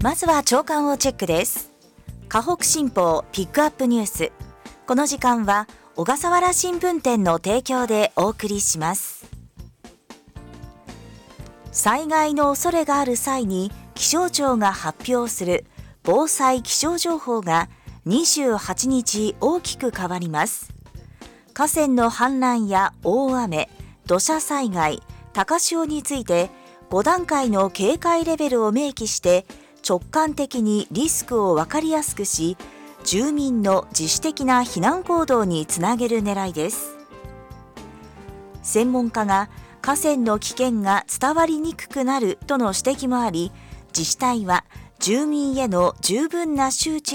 まずは朝刊をチェックです。河北新報ピックアップニュース。この時間は小笠原新聞店の提供でお送りします。災害の恐れがある際に気象庁が発表する防災気象情報が28日大きく変わります。河川の氾濫や大雨、土砂災害、高潮について5段階の警戒レベルを明記して直感的にリスクを分かりやすくし、住民の自主的な避難行動につなげる狙いです。専門家が河川の危険が伝わりにくくなるとの指摘もあり、自治体は住民への十分な周知